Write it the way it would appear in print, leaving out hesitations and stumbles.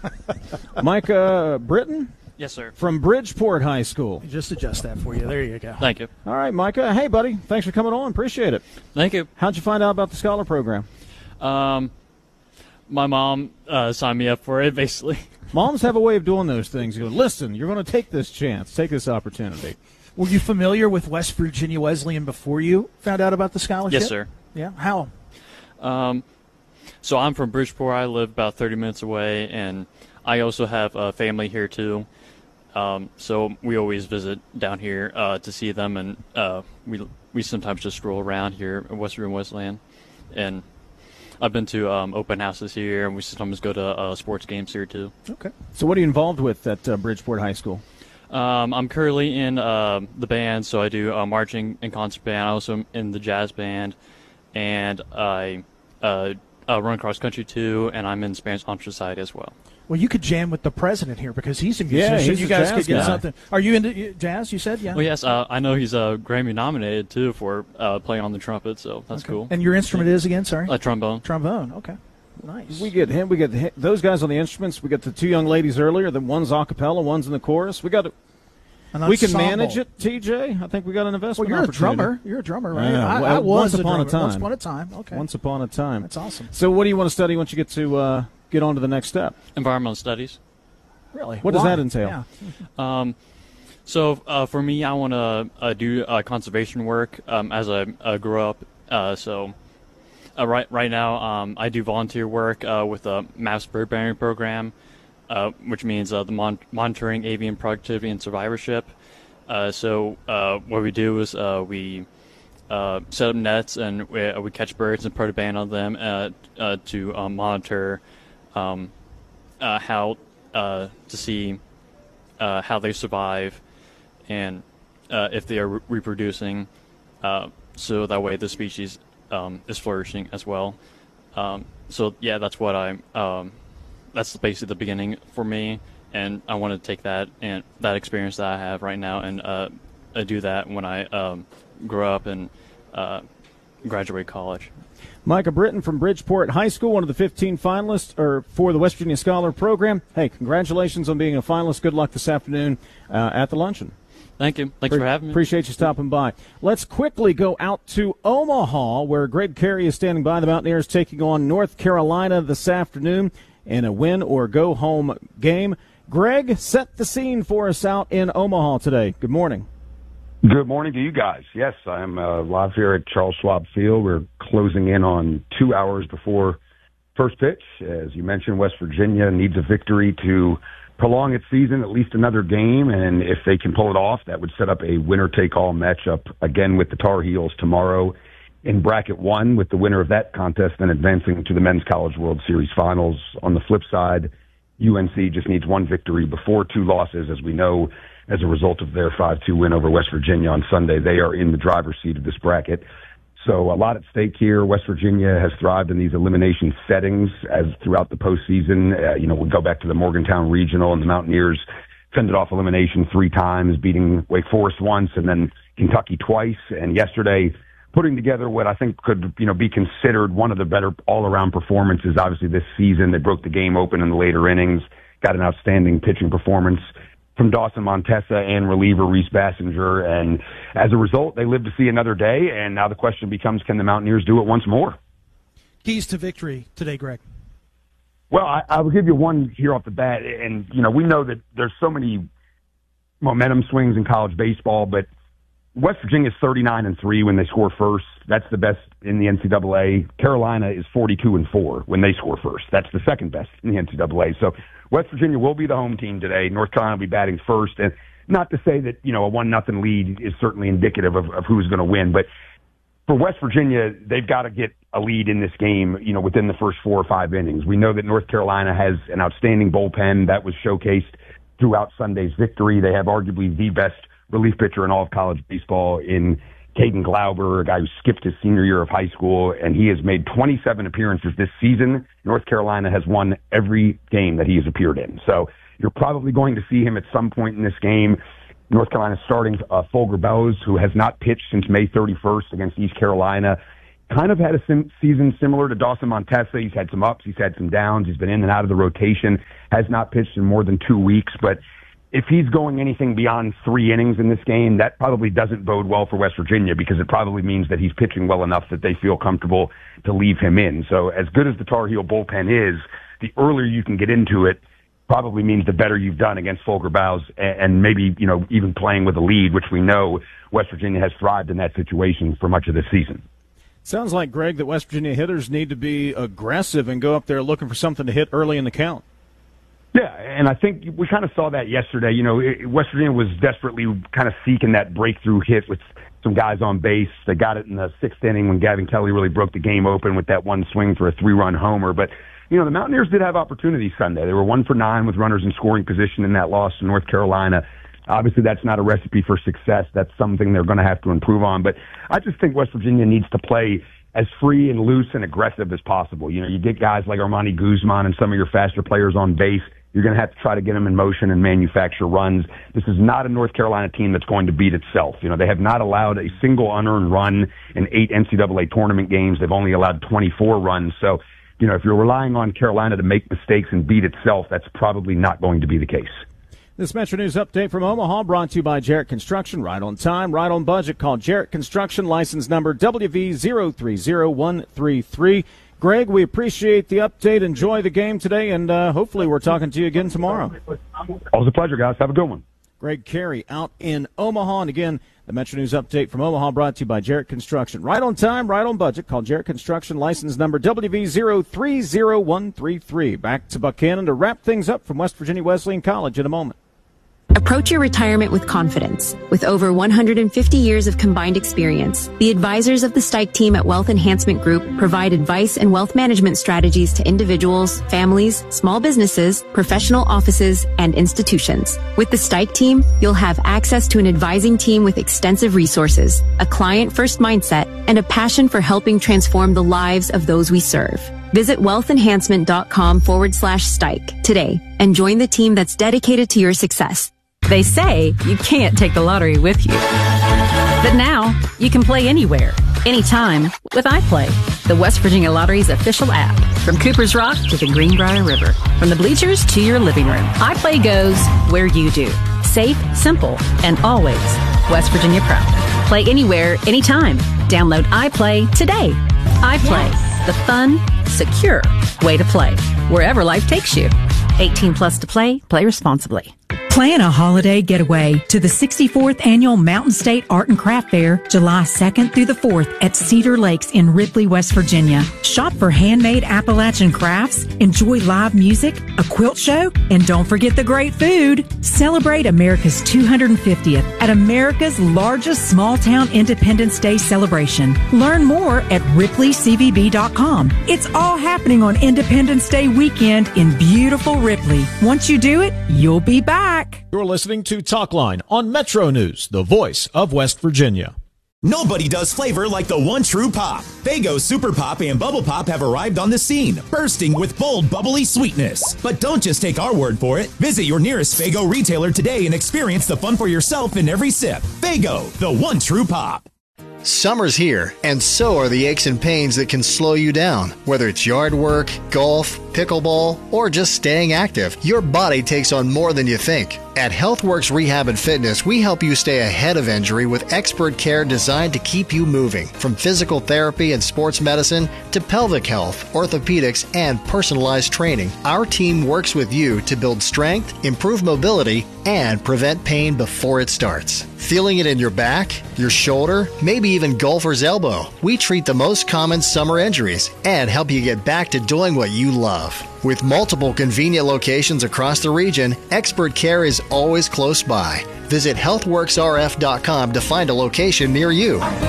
Micah Britton? Yes, sir. From Bridgeport High School. Just adjust that for you. There you go. Thank you. All right, Micah. Hey, buddy. Thanks for coming on. Appreciate it. Thank you. How'd you find out about the Scholar Program? My mom signed me up for it, basically. Moms have a way of doing those things. You go, listen, you're going to take this chance. Take this opportunity. Were you familiar with West Virginia Wesleyan before you found out about the scholarship? Yes, sir. Yeah? How? So I'm from Bridgeport. I live about 30 minutes away, and I also have a family here, too. So we always visit down here to see them, and we sometimes just stroll around here at West Virginia Wesleyan. And I've been to open houses here, and we sometimes go to sports games here, too. Okay. So what are you involved with at Bridgeport High School? I'm currently in the band, so I do marching and concert band. I also am in the jazz band, and I run cross country, too, and I'm in Spanish Honor Society as well. Well, you could jam with the president here because he's a musician. Yeah, he's you a guys jazz could get guy. something. Are you into jazz, you said? Yeah. Well, yes, I know he's Grammy nominated, too, for playing on the trumpet, so that's cool. And your instrument is, again, sorry? Trombone. Trombone, okay. Nice. We get him. We get those guys on the instruments. We got the two young ladies earlier. The one's a cappella, one's in the chorus. We got. We can manage it, TJ. I think we got an investment. Well, you're opportunity. a drummer. You're a drummer, right? Yeah, I was once upon a time. Once upon a time. Okay. Once upon a time. That's awesome. So, what do you want to study once you get to get on to the next step? Environmental studies. Really? What does that entail? Yeah. So for me, I want to do conservation work as I grow up. Right now, I do volunteer work with the MAPS bird banding program, which means the monitoring avian productivity and survivorship. So what we do is we set up nets and we catch birds and put a ban on them to monitor how to see how they survive and if they are reproducing, so that way the species is flourishing as well. So yeah, that's what that's basically the beginning for me, and I want to take that and that experience that I have right now and do that when I grow up and graduate college. Micah Britton from Bridgeport High School, one of the 15 finalists for the West Virginia Scholar Program. Hey, congratulations on being a finalist. Good luck this afternoon at the luncheon. Thank you. Thanks for having me. Appreciate you stopping by. Let's quickly go out to Omaha, where Greg Carey is standing by. The Mountaineers taking on North Carolina this afternoon in a win-or-go-home game. Greg, set the scene for us out in Omaha today. Good morning. Good morning to you guys. Yes, I'm live here at Charles Schwab Field. We're closing in on 2 hours before first pitch. As you mentioned, West Virginia needs a victory to prolong its season at least another game, and if they can pull it off, that would set up a winner-take-all matchup again with the Tar Heels tomorrow in bracket 1, with the winner of that contest then advancing to the Men's College World Series Finals. On the flip side, UNC just needs one victory before 2 losses. As we know, as a result of their 5-2 win over West Virginia on Sunday, they are in the driver's seat of this bracket. So a lot at stake here. West Virginia has thrived in these elimination settings as throughout the postseason. We go back to the Morgantown Regional, and the Mountaineers fended off elimination 3 times, beating Wake Forest once and then Kentucky twice. And yesterday, putting together what I think could, be considered one of the better all-around performances, obviously, this season. They broke the game open in the later innings, got an outstanding pitching performance from Dawson Montesa and reliever Reese Bassinger. And as a result, they live to see another day. And now the question becomes, can the Mountaineers do it once more? Keys to victory today, Greg. Well, I will give you one here off the bat. And, we know that there's so many momentum swings in college baseball, but West Virginia is 39-3 when they score first. That's the best in the NCAA. Carolina is 42-4 when they score first. That's the second best in the NCAA. So West Virginia will be the home team today. North Carolina will be batting first. And not to say that, a 1-0 lead is certainly indicative of who's going to win. But for West Virginia, they've got to get a lead in this game, within the first 4 or 5 innings. We know that North Carolina has an outstanding bullpen that was showcased throughout Sunday's victory. They have arguably the best relief pitcher in all of college baseball in Caden Glauber, a guy who skipped his senior year of high school, and he has made 27 appearances this season. North Carolina has won every game that he has appeared in. So you're probably going to see him at some point in this game. North Carolina starting Folger Bellows, who has not pitched since May 31st against East Carolina. kind of had a season similar to Dawson Montesa. He's had some ups, he's had some downs, he's been in and out of the rotation, has not pitched in more than 2 weeks, but if he's going anything beyond 3 innings in this game, that probably doesn't bode well for West Virginia, because it probably means that he's pitching well enough that they feel comfortable to leave him in. So as good as the Tar Heel bullpen is, the earlier you can get into it probably means the better you've done against Folger Baus, and maybe, even playing with a lead, which we know West Virginia has thrived in that situation for much of this season. Sounds like, Greg, that West Virginia hitters need to be aggressive and go up there looking for something to hit early in the count. Yeah, and I think we kind of saw that yesterday. West Virginia was desperately kind of seeking that breakthrough hit with some guys on base. They got it in the 6th inning when Gavin Kelly really broke the game open with that one swing for a 3-run homer. But, the Mountaineers did have opportunities Sunday. They were 1 for 9 with runners in scoring position in that loss to North Carolina. Obviously, that's not a recipe for success. That's something they're going to have to improve on. But I just think West Virginia needs to play as free and loose and aggressive as possible. You get guys like Armani Guzman and some of your faster players on base. You're going to have to try to get them in motion and manufacture runs. This is not a North Carolina team that's going to beat itself. They have not allowed a single unearned run in 8 NCAA tournament games. They've only allowed 24 runs. So, if you're relying on Carolina to make mistakes and beat itself, that's probably not going to be the case. This Metro News update from Omaha brought to you by Jarrett Construction. Right on time, right on budget. Call Jarrett Construction, license number WV030133. Greg, we appreciate the update. Enjoy the game today, and hopefully we're talking to you again tomorrow. Always a pleasure, guys. Have a good one. Greg Carey out in Omaha. And again, the Metro News update from Omaha brought to you by Jarrett Construction. Right on time, right on budget. Call Jarrett Construction, license number WV030133. Back to Buchanan to wrap things up from West Virginia Wesleyan College in a moment. Approach your retirement with confidence. With over 150 years of combined experience, the advisors of the Stike team at Wealth Enhancement Group provide advice and wealth management strategies to individuals, families, small businesses, professional offices, and institutions. With the Stike team, you'll have access to an advising team with extensive resources, a client-first mindset, and a passion for helping transform the lives of those we serve. Visit wealthenhancement.com/Stike today and join the team that's dedicated to your success. They say you can't take the lottery with you. But now, you can play anywhere, anytime with iPlay, the West Virginia Lottery's official app. From Cooper's Rock to the Greenbrier River, from the bleachers to your living room, iPlay goes where you do. Safe, simple, and always West Virginia proud. Play anywhere, anytime. Download iPlay today. iPlay, the fun, secure way to play, wherever life takes you. 18 plus to play. Play responsibly. Plan a holiday getaway to the 64th Annual Mountain State Art and Craft Fair, July 2nd through the 4th at Cedar Lakes in Ripley, West Virginia. Shop for handmade Appalachian crafts, enjoy live music, a quilt show, and don't forget the great food. Celebrate America's 250th at America's largest small-town Independence Day celebration. Learn more at RipleyCVB.com. It's all happening on Independence Day weekend in beautiful Ripley. Once you do it, you'll be back. You're listening to Talkline on Metro News, the voice of West Virginia. Nobody does flavor like the one true pop. Faygo Super Pop and Bubble Pop have arrived on the scene, bursting with bold, bubbly sweetness. But don't just take our word for it. Visit your nearest Faygo retailer today and experience the fun for yourself in every sip. Faygo, the one true pop. Summer's here, and so are the aches and pains that can slow you down. Whether it's yard work, golf, pickleball, or just staying active, your body takes on more than you think. At HealthWorks Rehab and Fitness, we help you stay ahead of injury with expert care designed to keep you moving. From physical therapy and sports medicine to pelvic health, orthopedics, and personalized training, our team works with you to build strength, improve mobility, and prevent pain before it starts. Feeling it in your back, your shoulder, maybe even golfer's elbow? We treat the most common summer injuries and help you get back to doing what you love. With multiple convenient locations across the region, expert care is always close by. Visit healthworksrf.com to find a location near you.